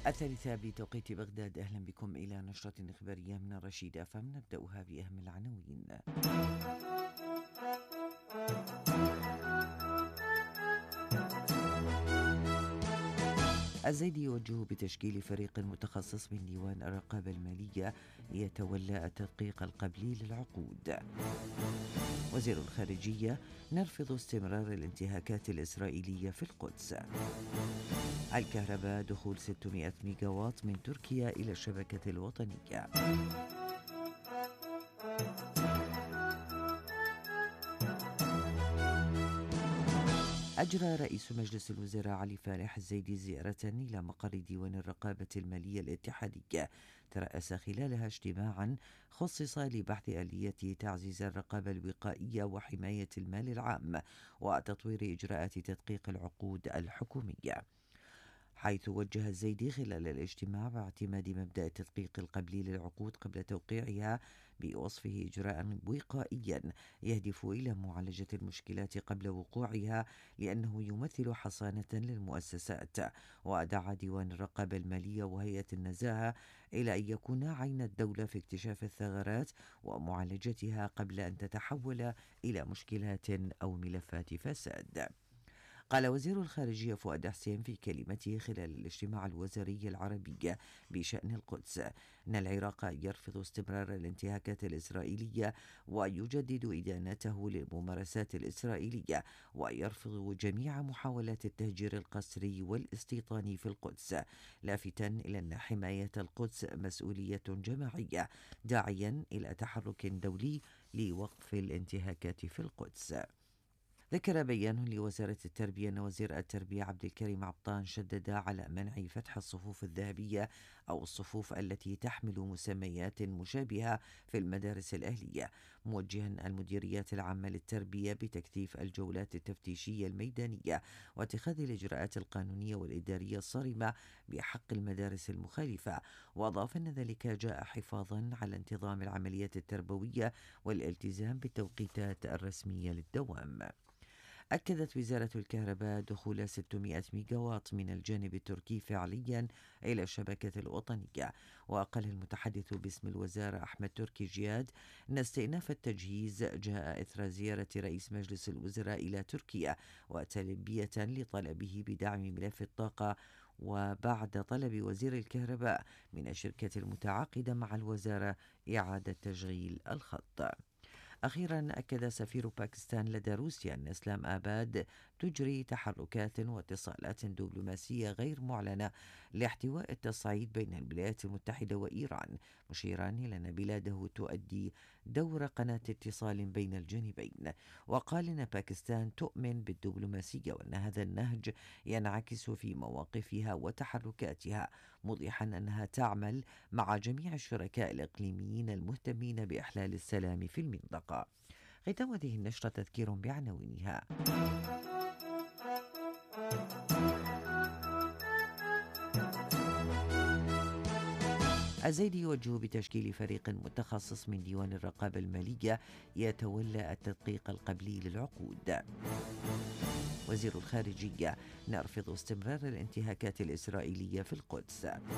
الثالثة بتوقيت بغداد. أهلا بكم إلى نشرة إخبارية من الرشيد أفهم. نبدأها بأهم العناوين. الزيدي يوجه بتشكيل فريق متخصص من ديوان الرقابة المالية يتولى التدقيق القبلي للعقود. وزير الخارجية: نرفض استمرار الانتهاكات الإسرائيلية في القدس. الكهرباء: دخول 600 ميجاوات من تركيا إلى الشبكة الوطنية. أجرى رئيس مجلس الوزراء علي فالح الزيدي زيارة إلى مقر ديوان الرقابة المالية الاتحادية، ترأس خلالها اجتماعا خصص لبحث آلية تعزيز الرقابة الوقائية وحماية المال العام وتطوير إجراءات تدقيق العقود الحكومية، حيث وجه الزيدي خلال الاجتماع باعتماد مبدأ التدقيق القبلي للعقود قبل توقيعها بوصفه إجراء وقائيا يهدف إلى معالجة المشكلات قبل وقوعها، لأنه يمثل حصانة للمؤسسات. ودعا ديوان الرقابة المالية وهيئة النزاهة إلى أن يكون عين الدولة في اكتشاف الثغرات ومعالجتها قبل أن تتحول إلى مشكلات أو ملفات فساد. قال وزير الخارجية فؤاد حسين في كلمته خلال الاجتماع الوزاري العربي بشأن القدس أن العراق يرفض استمرار الانتهاكات الإسرائيلية ويجدد إدانته للممارسات الإسرائيلية، ويرفض جميع محاولات التهجير القسري والاستيطاني في القدس، لافتا إلى أن حماية القدس مسؤولية جماعية، داعيا إلى تحرك دولي لوقف الانتهاكات في القدس. ذكر بيان لوزارة التربية أن وزير التربية عبد الكريم عبطان شدد على منع فتح الصفوف الذهبية أو الصفوف التي تحمل مسميات مشابهة في المدارس الأهلية، موجها المديريات العامة للتربية بتكثيف الجولات التفتيشية الميدانية واتخاذ الإجراءات القانونية والإدارية الصارمة بحق المدارس المخالفة، وأضاف أن ذلك جاء حفاظا على انتظام العمليات التربوية والالتزام بالتوقيتات الرسمية للدوام. أكدت وزارة الكهرباء دخول 600 ميجاوات من الجانب التركي فعليا إلى الشبكة الوطنية. وقال المتحدث باسم الوزارة أحمد تركي جياد أن استئناف التجهيز جاء إثر زيارة رئيس مجلس الوزراء إلى تركيا وتلبية لطلبه بدعم ملف الطاقة، وبعد طلب وزير الكهرباء من الشركة المتعاقدة مع الوزارة إعادة تشغيل الخط. أخيرا أكد سفير باكستان لدى روسيا أن إسلام آباد تجري تحركات واتصالات دبلوماسية غير معلنة لاحتواء التصعيد بين الولايات المتحدة وإيران، مشيرا إلى أن بلاده تؤدي دور قناة اتصال بين الجانبين. وقال أن باكستان تؤمن بالدبلوماسية وأن هذا النهج ينعكس في مواقفها وتحركاتها، موضحا أنها تعمل مع جميع الشركاء الإقليميين المهتمين بإحلال السلام في المنطقة. ختام هذه النشرة تذكير بعناوينها. الزيدي يوجه بتشكيل فريق متخصص من ديوان الرقابة المالية يتولى التدقيق القبلي للعقود. وزير الخارجية: نرفض استمرار الانتهاكات الإسرائيلية في القدس.